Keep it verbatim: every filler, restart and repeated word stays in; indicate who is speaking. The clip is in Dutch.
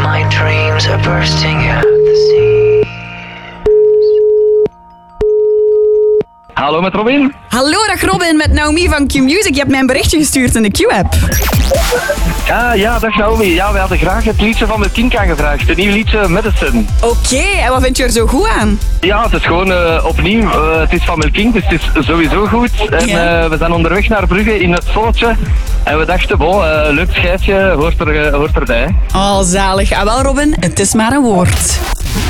Speaker 1: My dreams are bursting at the seams.
Speaker 2: Hallo met Robin.
Speaker 3: Hallo, dag Robin, met Naomi van Q-Music. Je hebt mij een berichtje gestuurd in de Q-app.
Speaker 2: Ah ja, dag Naomi. Ja, we hadden graag het liedje van Milking aangevraagd. Het nieuwe liedje Medicine.
Speaker 3: Oké, okay, en wat vind je er zo goed aan?
Speaker 2: Ja, het is gewoon uh, opnieuw. Uh, het is van Milking, dus het is sowieso goed. En
Speaker 3: ja.
Speaker 2: uh, we zijn onderweg naar Brugge in het zonnetje. En we dachten, bon, uh, leuk schijfje, hoort, er, uh, hoort erbij.
Speaker 3: Oh, zalig. Ah wel Robin, het is maar een woord.